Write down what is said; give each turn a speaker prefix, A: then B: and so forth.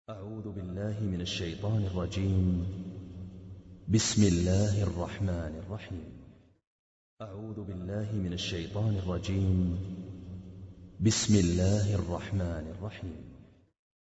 A: أعوذ بالله من الشيطان الرجيم. بسم الله الرحمن الرحيم. أعوذ بالله من الشيطان الرجيم. بسم الله الرحمن الرحيم.